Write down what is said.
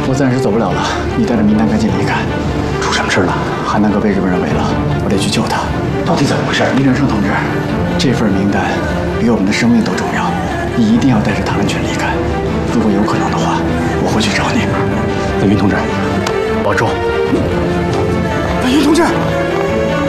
我暂时走不了了，你带着名单赶紧离开。 出什么事了？ 韩南哥被日本人围了，我得去救他。 到底怎么回事？ 林正盛同志，这份名单比我们的生命都重要，你一定要带着他安全离开。如果有可能的话，我会去找你。 文云同志，保重。 文云同志。